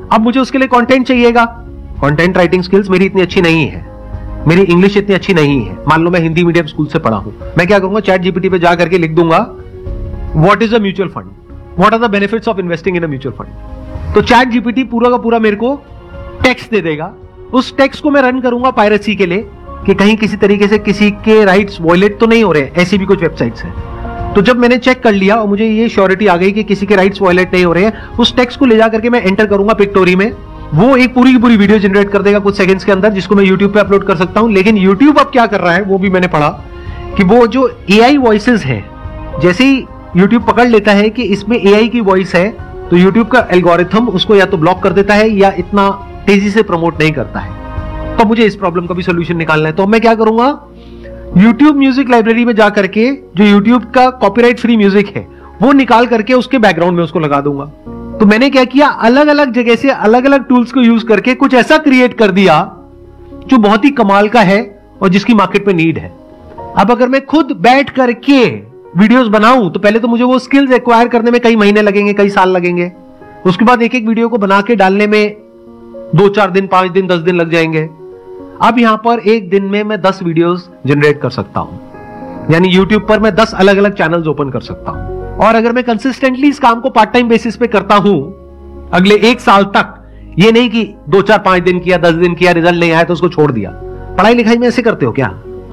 अब मुझे उसके लिए कंटेंट चाहिएगा। कंटेंट राइटिंग स्किल्स मेरी इतनी अच्छी नहीं है, मेरी इंग्लिश इतनी अच्छी नहीं है। मान लो मैं हिंदी मीडियम स्कूल से पढ़ा हूं, मैं क्या करूंगा, चैट जीपीटी पे जा करके लिख दूंगा what is a mutual fund, what are the benefits of investing in a mutual fund. तो चैट जीपीटी पूरा का पूरा मेरे को टेक्स्ट दे देगा। उस टेक्स्ट को मैं रन करूंगा पायरेसी के लिए कि कहीं किसी तरीके से किसी के राइट्स वॉयलेट तो नहीं हो रहे, ऐसी भी कुछ वेबसाइट्स हैं। तो जब मैंने चेक कर लिया और मुझे ये श्योरिटी आ गई कि किसी के राइट्स वॉयलेट नहीं हो रहे हैं, उस टेक्स्ट को ले जा करके मैं एंटर करूंगा पिक्टोरी में, वो एक पूरी की पूरी वीडियो जनरेट कर देगा कुछ सेकंड्स के अंदर, जिसको मैं यूट्यूब पे अपलोड कर सकता हूं। लेकिन यूट्यूब अब क्या कर रहा है वो भी मैंने पढ़ा कि वो जो एआई वॉइसेस हैं, जैसे ही यूट्यूब पकड़ लेता है कि इसमें एआई की वॉइस है, तो यूट्यूब का एल्गोरिथम उसको या तो ब्लॉक कर देता है या इतना तेजी से प्रमोट नहीं करता है। तो मुझे इस प्रॉब्लम का भी सोल्यूशन निकालना है। तो मैं क्या करूंगा, यूट्यूब म्यूजिक लाइब्रेरी में जा करके जो यूट्यूब का कॉपीराइट फ्री म्यूजिक है वो निकाल करके उसके बैकग्राउंड में उसको लगा दूंगा। तो मैंने क्या किया, अलग अलग जगह से अलग अलग टूल्स को यूज करके कुछ ऐसा क्रिएट कर दिया जो बहुत ही कमाल का है और जिसकी मार्केट में नीड है। अब अगर मैं खुद बैठ करके वीडियोस बनाऊं तो पहले तो मुझे वो स्किल्स एक्वायर करने में कई महीने लगेंगे, कई साल लगेंगे। उसके बाद एक एक वीडियो को बना के डालने में 2-4 दिन, 5 दिन, 10 दिन लग जाएंगे। अब यहां पर एक दिन में मैं 10 वीडियोस जनरेट कर सकता हूं, यानी YouTube पर मैं 10 अलग अलग चैनल्स ओपन कर सकता हूं। और अगर मैं कंसिस्टेंटली इस काम को पार्ट टाइम बेसिस पे करता हूं अगले 1 साल तक, ये नहीं कि 2-4-5 दिन किया, 10 दिन किया, रिजल्ट नहीं आया तो उसको छोड़ दिया। पढ़ाई लिखाई में ऐसे करते हो क्या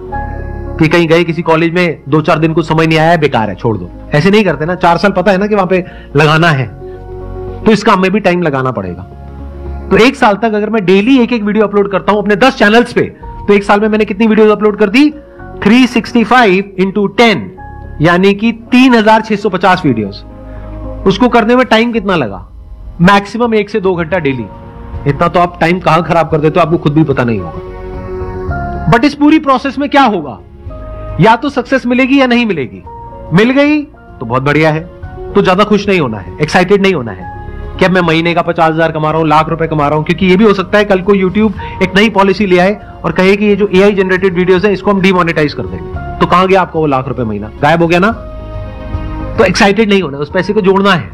कि कहीं गए किसी कॉलेज में, 2-4 दिन को समझ नहीं आया, बेकार है, छोड़ दो, ऐसे नहीं करते ना। 4 साल पता है ना कि वहां पे लगाना है, तो इस काम में भी टाइम लगाना पड़ेगा। तो 1 साल तक अगर मैं डेली एक एक वीडियो अपलोड करता हूं अपने 10 चैनल्स पे, तो 1 साल में मैंने कितनी वीडियोस अपलोड कर दी, 365 into 10, यानी कि 3650 वीडियोस। उसको करने में टाइम कितना लगा, मैक्सिमम 1 से 2 घंटा डेली। इतना तो आप टाइम कहां खराब कर देते हो आपको खुद भी पता नहीं होगा। बट इस पूरी प्रोसेस में क्या होगा, या तो सक्सेस मिलेगी या नहीं मिलेगी। मिल गई तो बहुत बढ़िया है, तो ज्यादा खुश नहीं होना है, एक्साइटेड नहीं होना है कि अब मैं महीने का 50,000 कमा रहा हूं, लाख रुपए कमा रहा हूं। क्योंकि ये भी हो सकता है कल को यूट्यूब एक नई पॉलिसी ले आए और कहे कि ये जो एआई जनरेटेड वीडियोस है इसको हम डीमोनेटाइज कर देंगे, तो कहां गया आपका वो लाख रुपए महीना, गायब हो गया ना। तो एक्साइटेड नहीं होना, उस पैसे को जोड़ना है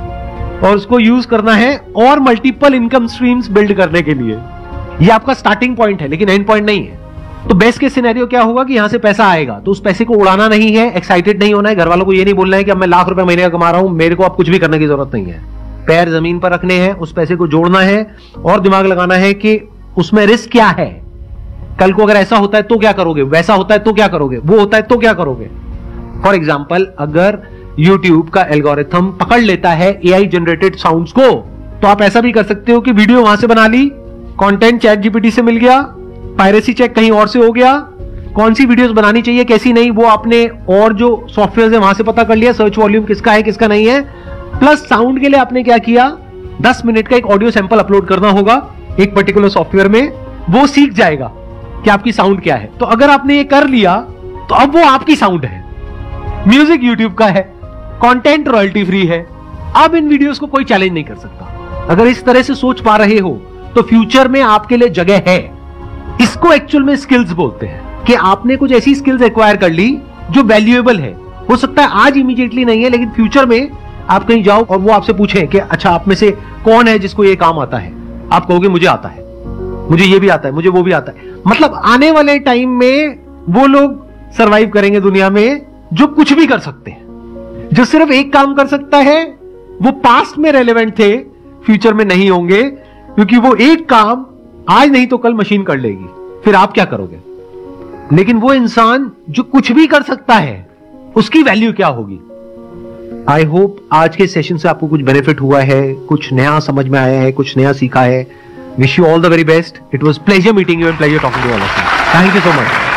और उसको यूज करना है और मल्टीपल इनकम स्ट्रीम्स बिल्ड करने के लिए। ये आपका स्टार्टिंग पॉइंट है लेकिन एंड पॉइंट नहीं है। तो बेस्ट केस सिनेरियो क्या होगा कि यहां से पैसा आएगा तो उस पैसे को उड़ाना नहीं है, एक्साइटेड नहीं होना है, घर वालों को ये नहीं बोलना है कि अब मैं लाख रुपए महीने का कमा रहा हूं, मेरे को अब कुछ भी करने की जरूरत नहीं है। पैर जमीन पर रखने हैं, उस पैसे को जोड़ना है और दिमाग लगाना है कि उसमें रिस्क क्या है। कल को अगर ऐसा होता है तो क्या करोगे, वैसा होता है तो क्या करोगे, वो होता है तो क्या करोगे। फॉर एग्जाम्पल, अगर YouTube का एल्गोरिथम पकड़ लेता है एआई जनरेटेड साउंड्स को, तो आप ऐसा भी कर सकते हो कि वीडियो वहां से बना ली, कंटेंट चैट जीपीटी से मिल गया, पायरेसी चेक कहीं और से हो गया, कौन सी वीडियोस बनानी चाहिए कैसी नहीं वो आपने और जो सॉफ्टवेयर है वहां से पता कर लिया, सर्च वॉल्यूम किसका है किसका नहीं है। प्लस साउंड के लिए आपने क्या किया, 10 मिनट का एक ऑडियो सैंपल अपलोड करना होगा एक पर्टिकुलर सॉफ्टवेयर में, वो सीख जाएगा कि आपकी साउंड क्या है। तो अगर आपने ये कर लिया तो अब वो आपकी साउंड है, म्यूजिक यूट्यूब का है, कंटेंट रॉयल्टी फ्री है। अब इन वीडियोस को कोई चैलेंज नहीं कर सकता। अगर इस तरह से सोच पा रहे हो तो फ्यूचर में आपके लिए जगह है। इसको एक्चुअल में स्किल्स बोलते हैं कि आपने कुछ ऐसी स्किल्स एक्वायर कर ली जो वैल्यूएबल है। हो सकता है आज इमीडिएटली नहीं है, लेकिन फ्यूचर में आप कहीं जाओ और वो आपसे पूछे कि अच्छा आप में से कौन है जिसको ये काम आता है, आप कहोगे मुझे आता है, मुझे ये भी आता है, मुझे वो भी आता है। मतलब आने वाले टाइम में वो लोग सरवाइव करेंगे दुनिया में जो कुछ भी कर सकते हैं। जो सिर्फ एक काम कर सकता है वो पास्ट में रेलेवेंट थे, फ्यूचर में नहीं होंगे, क्योंकि वो एक काम आज नहीं तो कल मशीन कर लेगी। फिर आप क्या करोगे? लेकिन वो इंसान जो कुछ भी कर सकता है उसकी वैल्यू क्या होगी? आई होप आज के सेशन से आपको कुछ बेनिफिट हुआ है, कुछ नया समझ में आया है, कुछ नया सीखा है। Wish you all the very best. It was pleasure meeting you and pleasure talking to all of you. Thank you so much.